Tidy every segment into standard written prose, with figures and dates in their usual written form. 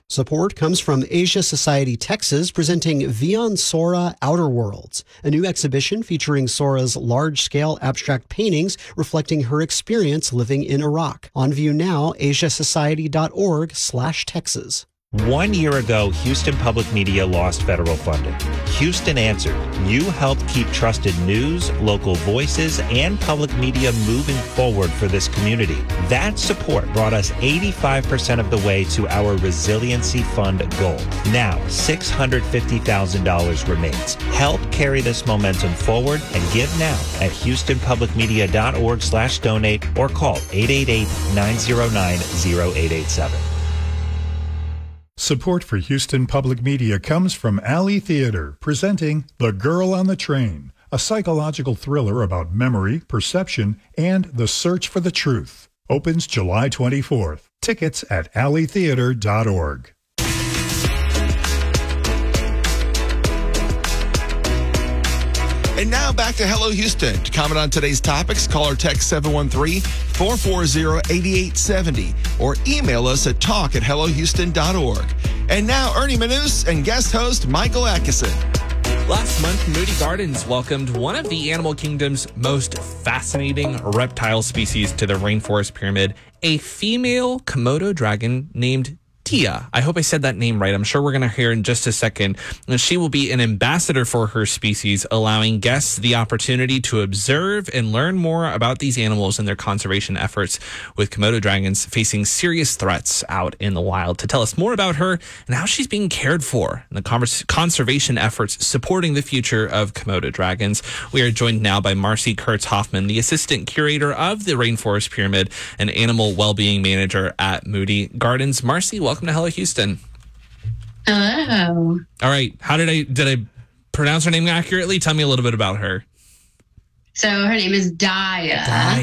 Support comes from Asia Society Texas, presenting Vion Sora Outer Worlds, a new exhibition featuring Sora's large-scale abstract paintings reflecting her experience living in Iraq. On view now, asiasociety.org/Texas. 1 year ago, Houston Public Media lost federal funding. Houston answered. You helped keep trusted news, local voices, and public media moving forward for this community. That support brought us 85% of the way to our Resiliency Fund goal. Now, $650,000 remains. Help carry this momentum forward and give now at houstonpublicmedia.org/donate or call 888-909-0887. Support for Houston Public Media comes from Alley Theater, presenting The Girl on the Train, a psychological thriller about memory, perception, and the search for the truth. Opens July 24th. Tickets at alleytheater.org. And now back to Hello Houston. To comment on today's topics, call or text 713-440-8870 or email us at talk@hellohouston.org. And now Ernie Manous and guest host Michael Atkinson. Last month, Moody Gardens welcomed one of the animal kingdom's most fascinating reptile species to the Rainforest Pyramid, a female Komodo dragon named Tia. I hope I said that name right. I'm sure we're going to hear in just a second. And she will be an ambassador for her species, allowing guests the opportunity to observe and learn more about these animals and their conservation efforts, with Komodo dragons facing serious threats out in the wild. To tell us more about her and how she's being cared for and the conservation efforts supporting the future of Komodo dragons, we are joined now by Marcy Kurtz-Hoffman, the assistant curator of the Rainforest Pyramid and animal well-being manager at Moody Gardens. Marcy, welcome to Hello Houston. Hello. All right. Did I pronounce her name accurately? Tell me a little bit about her. So her name is Daya.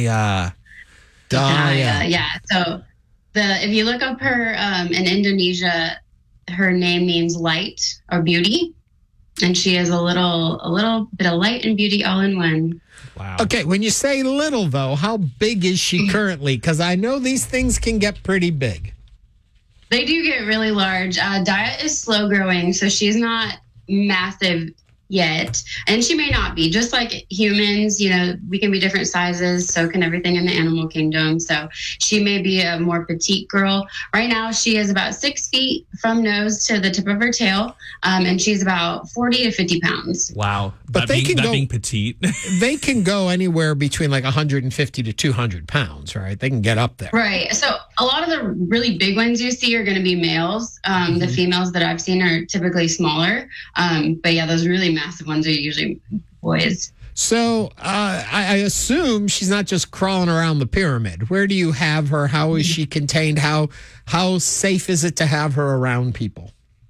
Daya. Yeah. So if you look up her in Indonesia, her name means light or beauty, and she is a little bit of light and beauty all in one. Wow. Okay, when you say little though, how big is she currently? Because I know these things can get pretty big. They do get really large. Daya is slow growing, so she's not massive yet. And she may not be. Just like humans, we can be different sizes. So can everything in the animal kingdom. So she may be a more petite girl. Right now, she is about 6 feet from nose to the tip of her tail. And she's about 40 to 50 pounds. Wow. But being petite. They can go anywhere between like 150 to 200 pounds, right? They can get up there. Right. So a lot of the really big ones you see are going to be males. The females that I've seen are typically smaller. But yeah, those really massive ones are usually boys. So I assume she's not just crawling around the pyramid. Where do you have her? How is she contained? How safe is it to have her around people?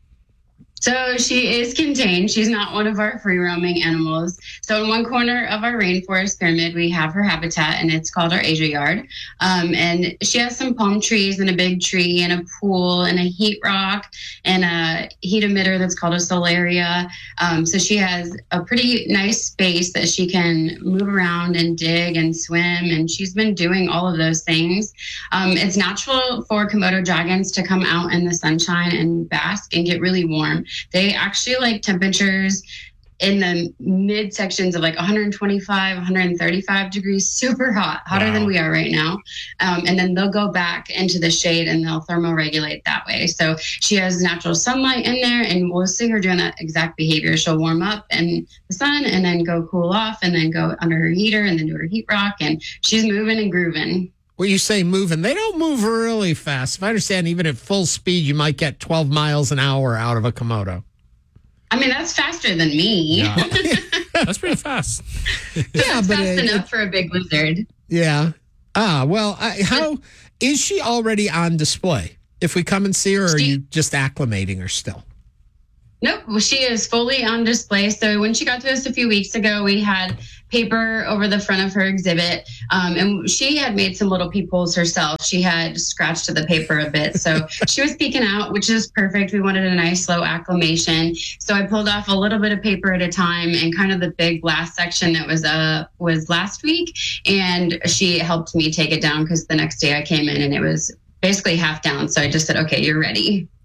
So she is contained. She's not one of our free-roaming animals. So in one corner of our rainforest pyramid, we have her habitat, and it's called our Asia Yard. And she has some palm trees and a big tree and a pool and a heat rock and a heat emitter that's called a solaria. So she has a pretty nice space that she can move around and dig and swim, and she's been doing all of those things. It's natural for Komodo dragons to come out in the sunshine and bask and get really warm. They actually like temperatures in the mid sections of like 125, 135 degrees, super hot, hotter than we are right now. And then they'll go back into the shade and they'll thermoregulate that way. So she has natural sunlight in there, and we'll see her doing that exact behavior. She'll warm up in the sun and then go cool off and then go under her heater and then do her heat rock, and she's moving and grooving. When you say moving, they don't move really fast. If I understand, even at full speed, you might get 12 miles an hour out of a Komodo. I mean, that's faster than me. Yeah. That's pretty fast. Yeah, but fast enough for a big lizard. Yeah. How is she already on display? If we come and see her, or are you just acclimating her still? Nope, she is fully on display. So when she got to us a few weeks ago, we had paper over the front of her exhibit, and she had made some little peepholes herself. She had scratched the paper a bit, so she was peeking out, which is perfect. We wanted a nice slow acclimation, so I pulled off a little bit of paper at a time, and kind of the big blast section that was last week, and she helped me take it down because the next day I came in and it was basically half down. So I just said, okay, you're ready.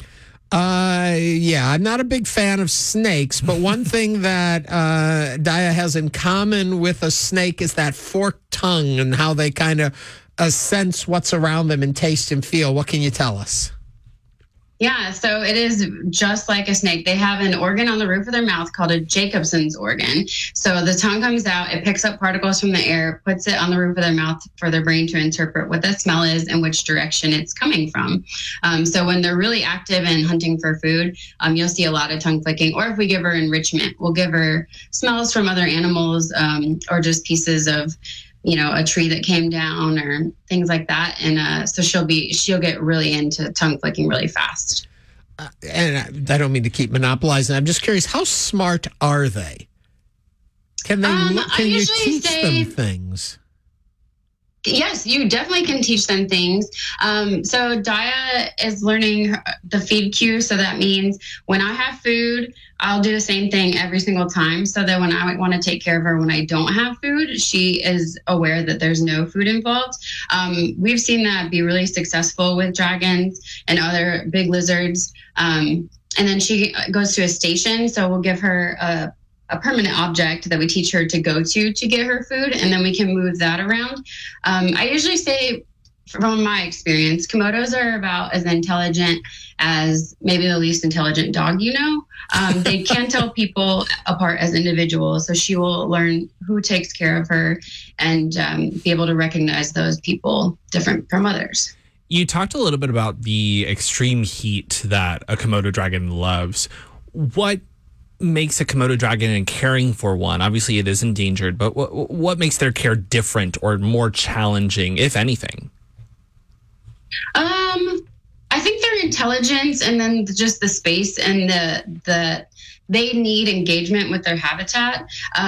Yeah, I'm not a big fan of snakes, but one thing that Daya has in common with a snake is that forked tongue and how they kind of sense what's around them and taste and feel. What can you tell us? Yeah, so it is just like a snake. They have an organ on the roof of their mouth called a Jacobson's organ. So the tongue comes out, it picks up particles from the air, puts it on the roof of their mouth for their brain to interpret what the smell is and which direction it's coming from. So when they're really active and hunting for food, you'll see a lot of tongue flicking. Or if we give her enrichment, we'll give her smells from other animals or just pieces of a tree that came down or things like that. And so she'll get really into tongue flicking really fast. And I don't mean to keep monopolizing. I'm just curious, how smart are they? Can you teach them things? Yes, you definitely can teach them things. So Daya is learning the feed cue. So that means when I have food, I'll do the same thing every single time. So that when I want to take care of her when I don't have food, she is aware that there's no food involved. We've seen that be really successful with dragons and other big lizards. And then she goes to a station. So we'll give her a permanent object that we teach her to go to get her food, and then we can move that around. I usually say, from my experience, Komodos are about as intelligent as maybe the least intelligent dog They can tell people apart as individuals, so she will learn who takes care of her and be able to recognize those people different from others. You talked a little bit about the extreme heat that a Komodo dragon loves. What makes a Komodo dragon and caring for one? Obviously, it is endangered, but what makes their care different or more challenging, if anything? I think their intelligence and then just the space and the they need engagement with their habitat.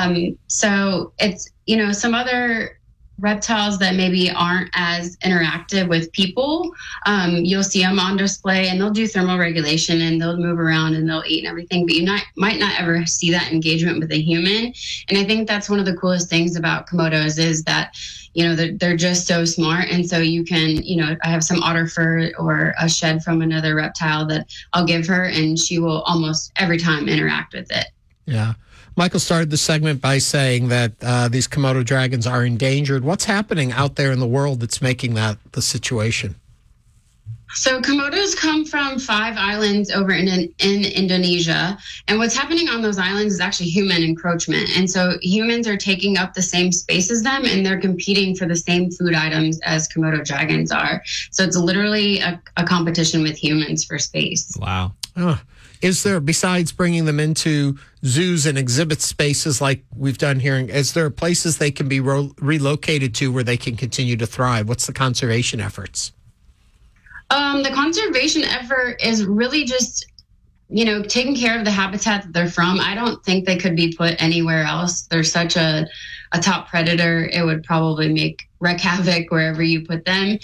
So it's, some other reptiles that maybe aren't as interactive with people, you'll see them on display and they'll do thermal regulation and they'll move around and they'll eat and everything, but you might not ever see that engagement with a human. And I think that's one of the coolest things about Komodos is that, they're just so smart. And so you can, I have some otter fur or a shed from another reptile that I'll give her and she will almost every time interact with it. Yeah. Michael started the segment by saying that these Komodo dragons are endangered. What's happening out there in the world that's making that the situation? So Komodos come from 5 islands over in Indonesia. And what's happening on those islands is actually human encroachment. And so humans are taking up the same space as them and they're competing for the same food items as Komodo dragons are. So it's literally a competition with humans for space. Wow. Is there, besides bringing them into zoos and exhibit spaces like we've done here, is there places they can be relocated to where they can continue to thrive? What's the conservation efforts? The conservation effort is really just, taking care of the habitat that they're from. I don't think they could be put anywhere else. They're such a top predator. It would probably wreak havoc wherever you put them.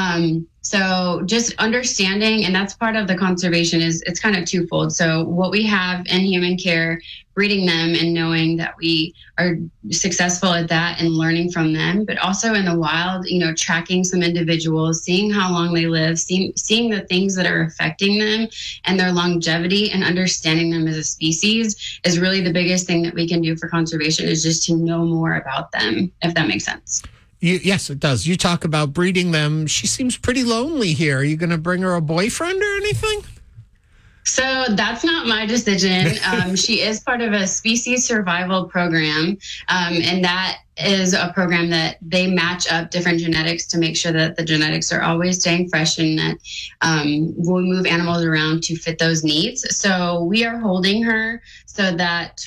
So just understanding, and that's part of the conservation it's kind of twofold. So what we have in human care, breeding them and knowing that we are successful at that and learning from them, but also in the wild, tracking some individuals, seeing how long they live, seeing the things that are affecting them and their longevity and understanding them as a species is really the biggest thing that we can do for conservation is just to know more about them, if that makes sense. Yes, it does. You talk about breeding them. She seems pretty lonely here. Are you going to bring her a boyfriend or anything? So that's not my decision. She is part of a species survival program. And that is a program that they match up different genetics to make sure that the genetics are always staying fresh and that we'll move animals around to fit those needs. So we are holding her so that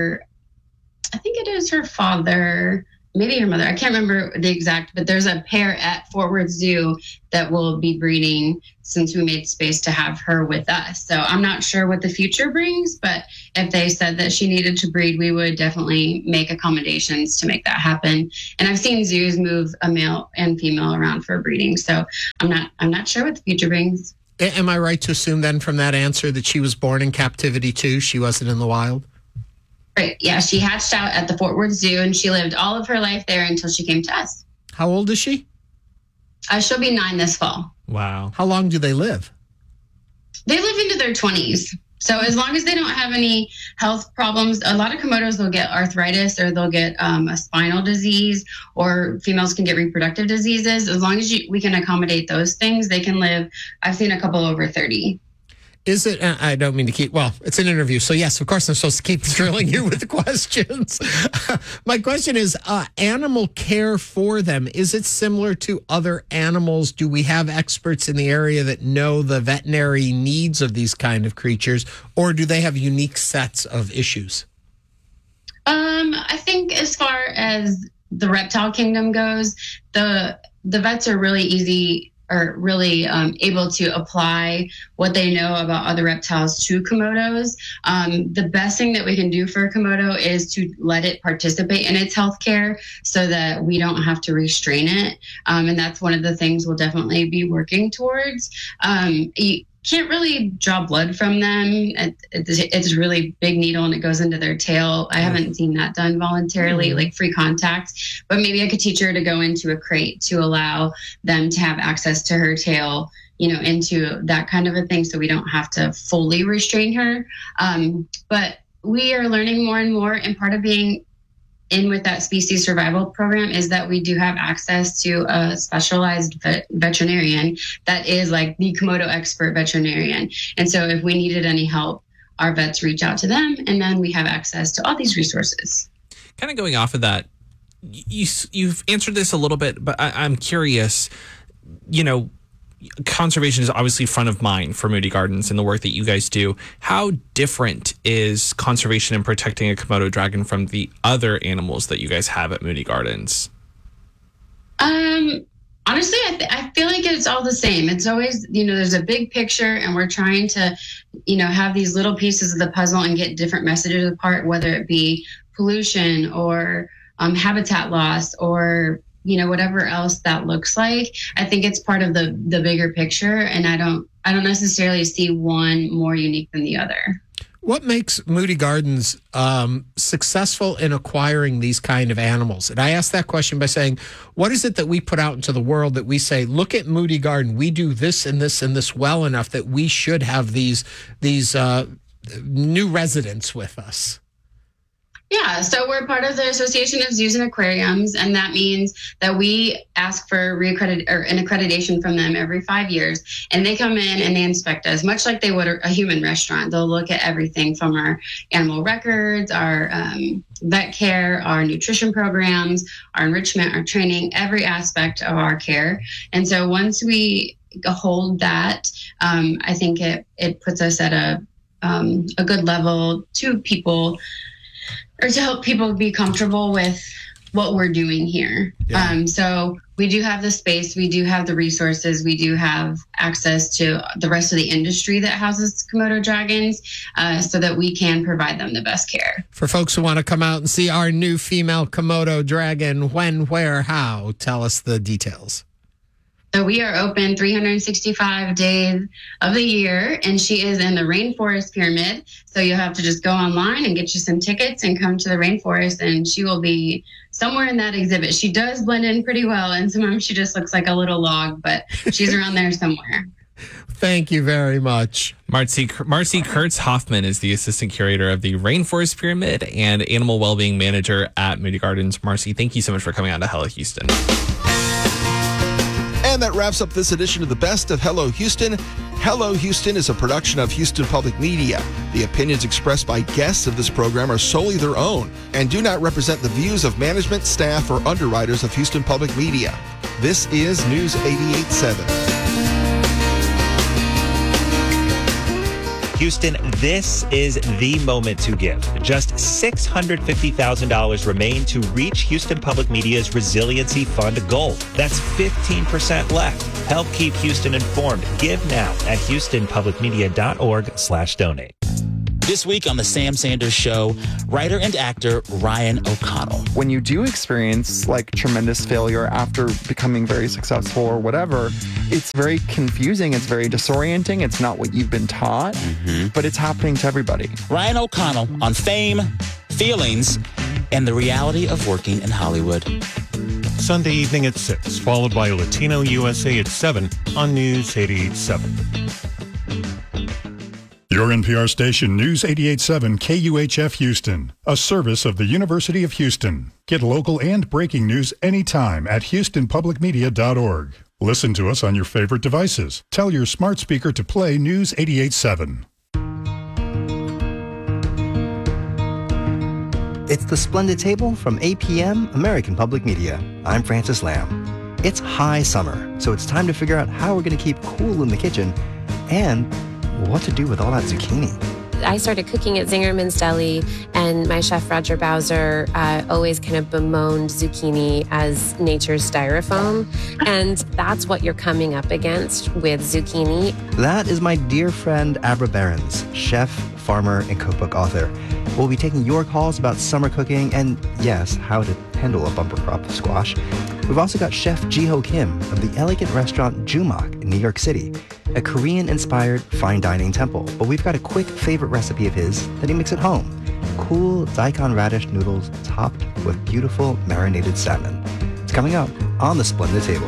I think it is her father, maybe her mother, I can't remember the exact, but there's a pair at Fort Worth Zoo that will be breeding since we made space to have her with us. So I'm not sure what the future brings, but if they said that she needed to breed, we would definitely make accommodations to make that happen. And I've seen zoos move a male and female around for breeding. So I'm not sure what the future brings. Am I right to assume then from that answer that she was born in captivity too? She wasn't in the wild? Right. Yeah, she hatched out at the Fort Worth Zoo and she lived all of her life there until she came to us. How old is she? She'll be 9 this fall. Wow. How long do they live? They live into their 20s. So as long as they don't have any health problems, a lot of Komodos will get arthritis or they'll get a spinal disease, or females can get reproductive diseases. As long as we can accommodate those things, they can live. I've seen a couple over 30. Is it, I don't mean to keep, well, it's an interview. So yes, of course I'm supposed to keep drilling you with questions. My question is, animal care for them, is it similar to other animals? Do we have experts in the area that know the veterinary needs of these kind of creatures, or do they have unique sets of issues? I think as far as the reptile kingdom goes, the vets are really able to apply what they know about other reptiles to Komodos. The best thing that we can do for a Komodo is to let it participate in its healthcare so that we don't have to restrain it. And that's one of the things we'll definitely be working towards. You can't really draw blood from them. It's a really big needle and it goes into their tail. I haven't seen that done voluntarily, like free contact, but maybe I could teach her to go into a crate to allow them to have access to her tail, into that kind of a thing, so we don't have to fully restrain her. But we are learning more and more, and part of being in with that species survival program is that we do have access to a specialized veterinarian that is like the Komodo expert veterinarian. And so if we needed any help, our vets reach out to them, and then we have access to all these resources. Kind of going off of that, you've answered this a little bit, but I'm curious, conservation is obviously front of mind for Moody Gardens and the work that you guys do. How different is conservation and protecting a Komodo dragon from the other animals that you guys have at Moody Gardens? Honestly, I feel like it's all the same. It's always, there's a big picture and we're trying to, have these little pieces of the puzzle and get different messages apart, whether it be pollution or habitat loss or whatever else that looks like. I think it's part of the bigger picture, and I don't necessarily see one more unique than the other. What makes Moody Gardens successful in acquiring these kind of animals? And I ask that question by saying, what is it that we put out into the world that we say, look at Moody Garden, we do this and this and this well enough that we should have these new residents with us? Yeah, so we're part of the Association of Zoos and Aquariums, and that means that we ask for an accreditation from them every 5 years, and they come in and they inspect us, much like they would a human restaurant. They'll look at everything from our animal records, our vet care, our nutrition programs, our enrichment, our training, every aspect of our care. And so once we hold that, I think it puts us at a good level to people, or to help people be comfortable with what we're doing here. Yeah. So we do have the space, we do have the resources, we do have access to the rest of the industry that houses Komodo dragons, so that we can provide them the best care. For folks who want to come out and see our new female Komodo dragon, when, where, how, tell us the details. So we are open 365 days of the year, and she is in the Rainforest Pyramid. So you'll have to just go online and get you some tickets and come to the rainforest, and she will be somewhere in that exhibit. She does blend in pretty well, and sometimes she just looks like a little log, but she's around there somewhere. Thank you very much. Marcy Kurtz-Hoffman is the assistant curator of the Rainforest Pyramid and animal well-being manager at Moody Gardens. Marcy, thank you so much for coming on to Hello Houston. And that wraps up this edition of the Best of Hello Houston. Hello Houston is a production of Houston Public Media. The opinions expressed by guests of this program are solely their own and do not represent the views of management, staff, or underwriters of Houston Public Media. This is News 88.7. Houston, this is the moment to give. Just $650,000 remain to reach Houston Public Media's Resiliency Fund goal. That's 15% left. Help keep Houston informed. Give now at houstonpublicmedia.org/donate. This week on The Sam Sanders Show, writer and actor Ryan O'Connell. When you do experience tremendous failure after becoming very successful or whatever, it's very confusing. It's very disorienting. It's not what you've been taught, but it's happening to everybody. Ryan O'Connell on fame, feelings, and the reality of working in Hollywood. Sunday evening at 6, followed by Latino USA at 7 on News 88.7. Your NPR station, News 88.7 KUHF Houston, a service of the University of Houston. Get local and breaking news anytime at houstonpublicmedia.org. Listen to us on your favorite devices. Tell your smart speaker to play News 88.7. It's the Splendid Table from APM, American Public Media. I'm Francis Lamb. It's high summer, so it's time to figure out how we're going to keep cool in the kitchen and what to do with all that zucchini. I started cooking at Zingerman's Deli, and my chef Roger Bowser always kind of bemoaned zucchini as nature's styrofoam, and that's what you're coming up against with zucchini. That is my dear friend Abra Behrens, chef, farmer, and cookbook author. We'll be taking your calls about summer cooking and, yes, how to handle a bumper crop of squash. We've also got Chef Ji-Ho Kim of the elegant restaurant Jumak in New York City, a Korean-inspired fine dining temple. But we've got a quick favorite recipe of his that he makes at home. Cool daikon radish noodles topped with beautiful marinated salmon. It's coming up on the Splendid Table.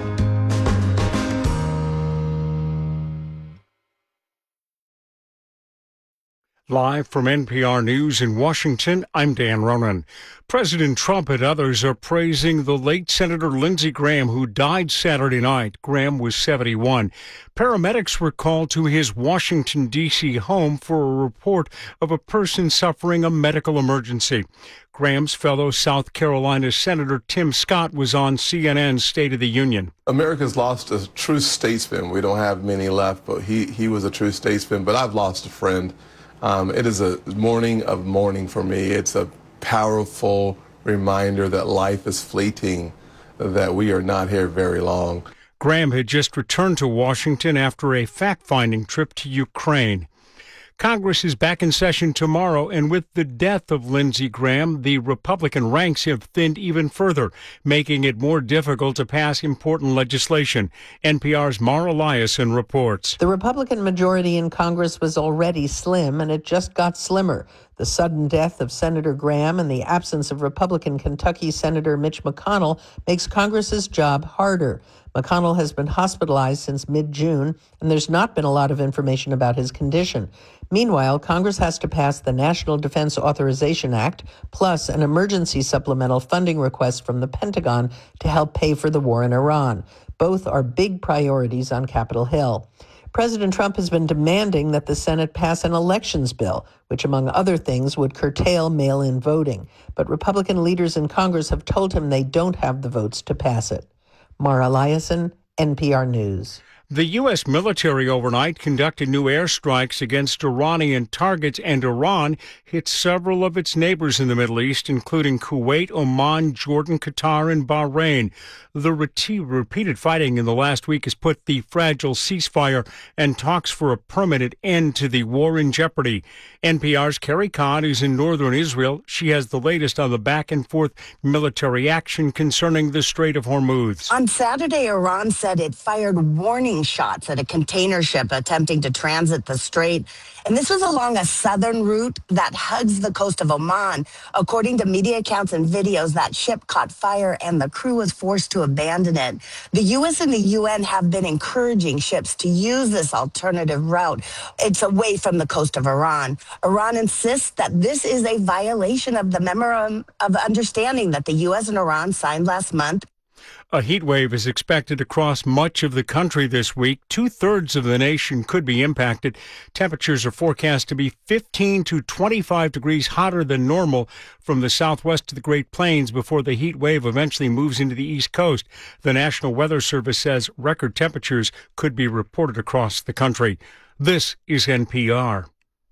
Live from NPR News in Washington, I'm Dan Ronan. President Trump and others are praising the late Senator Lindsey Graham, who died Saturday night. Graham was 71. Paramedics were called to his Washington, D.C. home for a report of a person suffering a medical emergency. Graham's fellow South Carolina Senator Tim Scott was on CNN's State of the Union. America's lost a true statesman. We don't have many left, but he was a true statesman. But I've lost a friend. It is a morning of mourning for me. It's a powerful reminder that life is fleeting, that we are not here very long. Graham had just returned to Washington after a fact-finding trip to Ukraine. Congress is back in session tomorrow, and with the death of Lindsey Graham, the Republican ranks have thinned even further, making it more difficult to pass important legislation. NPR's Mara Liasson reports. The Republican majority in Congress was already slim, and it just got slimmer. The sudden death of Senator Graham and the absence of Republican Kentucky Senator Mitch McConnell makes Congress's job harder. McConnell has been hospitalized since mid-June, and there's not been a lot of information about his condition. Meanwhile, Congress has to pass the National Defense Authorization Act, plus an emergency supplemental funding request from the Pentagon to help pay for the war in Iran. Both are big priorities on Capitol Hill. President Trump has been demanding that the Senate pass an elections bill, which, among other things, would curtail mail-in voting. But Republican leaders in Congress have told him they don't have the votes to pass it. Mara Liasson, NPR News. The U.S. military overnight conducted new airstrikes against Iranian targets, and Iran hit several of its neighbors in the Middle East, including Kuwait, Oman, Jordan, Qatar, and Bahrain. The repeated fighting in the last week has put the fragile ceasefire and talks for a permanent end to the war in jeopardy. NPR's Carrie Kahn is in northern Israel. She has the latest on the back-and-forth military action concerning the Strait of Hormuz. On Saturday, Iran said it fired warning shots at a container ship attempting to transit the strait. And this was along a southern route that hugs the coast of Oman. According to media accounts and videos, that ship caught fire and the crew was forced to abandon it. The U.S. and the UN have been encouraging ships to use this alternative route. It's away from the coast of Iran. Iran insists that this is a violation of the Memorandum of Understanding that the U.S. and Iran signed last month. A heat wave is expected across much of the country this week. 2/3 of the nation could be impacted. Temperatures are forecast to be 15 to 25 degrees hotter than normal from the southwest to the Great Plains before the heat wave eventually moves into the East Coast. The National Weather Service says record temperatures could be reported across the country. This is NPR.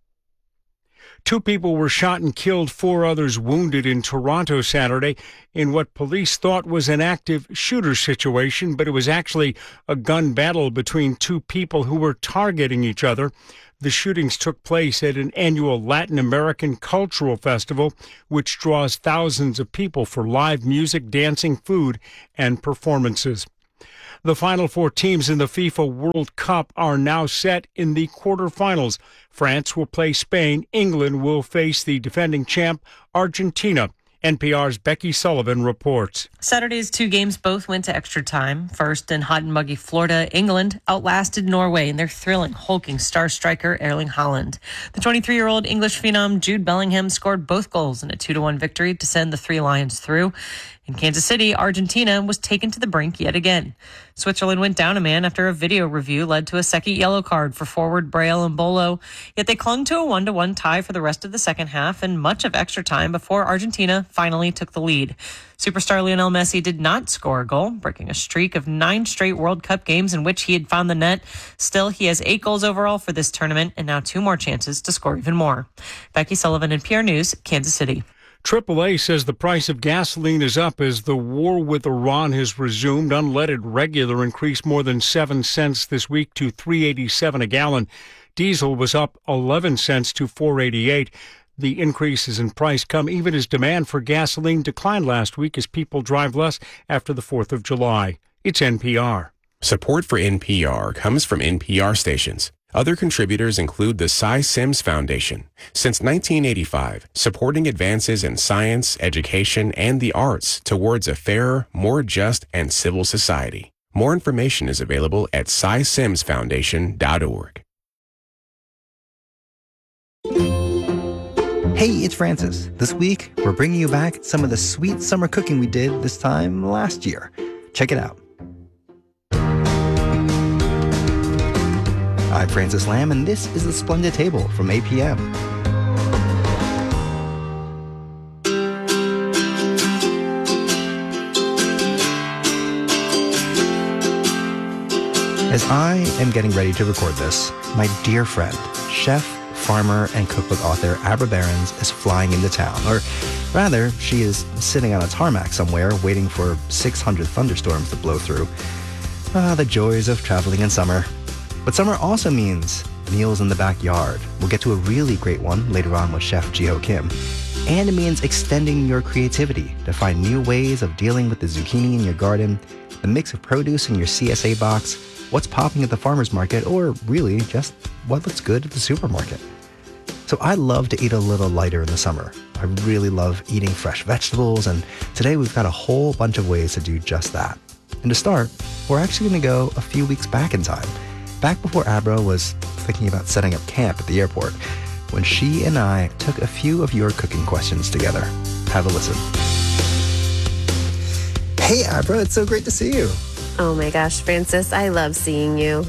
2 people were shot and killed, 4 others wounded in Toronto Saturday in what police thought was an active shooter situation, but it was actually a gun battle between 2 people who were targeting each other. The shootings took place at an annual Latin American cultural festival, which draws thousands of people for live music, dancing, food, and performances. The final 4 teams in the FIFA World Cup are now set in the quarterfinals. France will play Spain. England will face the defending champ, Argentina. NPR's Becky Sullivan reports. Saturday's two games both went to extra time. First, in hot and muggy Florida, England outlasted Norway in their thrilling, hulking star striker Erling Haaland. The 23-year-old English phenom Jude Bellingham scored both goals in a 2-1 victory to send the Three Lions through. In Kansas City, Argentina was taken to the brink yet again. Switzerland went down a man after a video review led to a second yellow card for forward Braille and Bolo, yet they clung to a 1-1 tie for the rest of the second half and much of extra time before Argentina finally took the lead. Superstar Lionel Messi did not score a goal, breaking a streak of 9 straight World Cup games in which he had found the net. Still, he has 8 goals overall for this tournament and now 2 more chances to score even more. Becky Sullivan, NPR News, Kansas City. AAA says the price of gasoline is up as the war with Iran has resumed. Unleaded regular increased more than 7 cents this week to $3.87 a gallon. Diesel was up 11 cents to $4.88. The increases in price come even as demand for gasoline declined last week as people drive less after the 4th of July. It's NPR. Support for NPR comes from NPR stations. Other contributors include the Cy Sims Foundation. Since 1985, supporting advances in science, education, and the arts towards a fairer, more just, and civil society. More information is available at cysimsfoundation.org. Hey, it's Francis. This week, we're bringing you back some of the sweet summer cooking we did this time last year. Check it out. I'm Francis Lamb, and this is The Splendid Table from APM. As I am getting ready to record this, my dear friend, chef, farmer, and cookbook author Abra Behrens is flying into town. Or rather, she is sitting on a tarmac somewhere waiting for 600 thunderstorms to blow through. The joys of traveling in summer. But summer also means meals in the backyard. We'll get to a really great one later on with Chef Jiho Kim. And it means extending your creativity to find new ways of dealing with the zucchini in your garden, the mix of produce in your CSA box, what's popping at the farmer's market, or really just what looks good at the supermarket. So I love to eat a little lighter in the summer. I really love eating fresh vegetables, and today we've got a whole bunch of ways to do just that. And to start, we're actually going to go a few weeks back in time. Back before Abra was thinking about setting up camp at the airport, when she and I took a few of your cooking questions together. Have a listen. Hey, Abra, it's so great to see you. Oh my gosh, Francis, I love seeing you.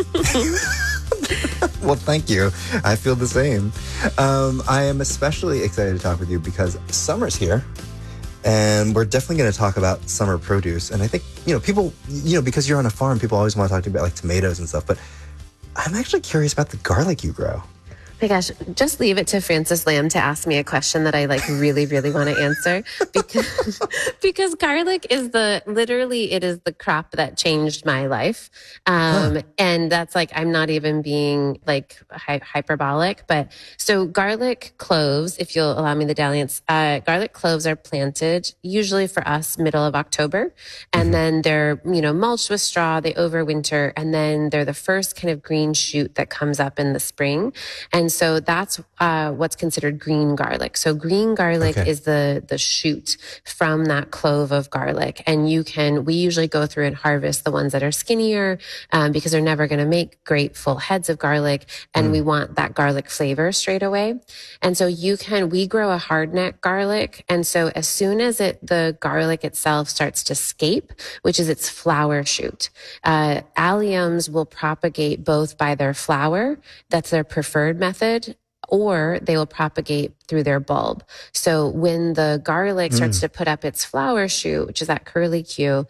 Well, thank you. I feel the same. I am especially excited to talk with you because summer's here. And we're definitely going to talk about summer produce. And I think, people, because you're on a farm, people always want to talk to you about like tomatoes and stuff. But I'm actually curious about the garlic you grow. My gosh, just leave it to Francis Lamb to ask me a question that I really, really want to answer because garlic is the crop that changed my life. And that's I'm not even being hyperbolic, but so garlic cloves, if you'll allow me the dalliance, garlic cloves are planted usually for us middle of October. And then they're, mulched with straw, they overwinter, and then they're the first kind of green shoot that comes up in the spring. And so that's what's considered green garlic. So green garlic is the shoot from that clove of garlic. And we usually go through and harvest the ones that are skinnier because they're never going to make great full heads of garlic. And we want that garlic flavor straight away. And so we grow a hardneck garlic. And so as soon as the garlic itself starts to scape, which is its flower shoot, alliums will propagate both by their flower. That's their preferred method. Or they will propagate through their bulb. So when the garlic starts to put up its flower shoot, which is that curly Q,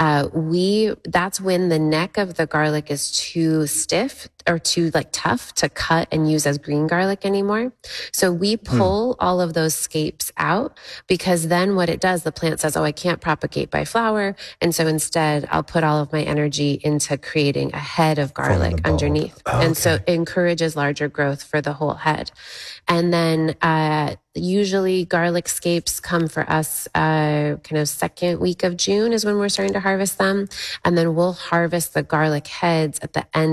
that's when the neck of the garlic is too stiff or too tough to cut and use as green garlic anymore. So we pull all of those scapes out because then what it does, the plant says, I can't propagate by flower. And so instead I'll put all of my energy into creating a head of garlic underneath. And so it encourages larger growth for the whole head. And then usually garlic scapes come for us kind of second week of June is when we're starting to harvest them. And then we'll harvest the garlic heads at the end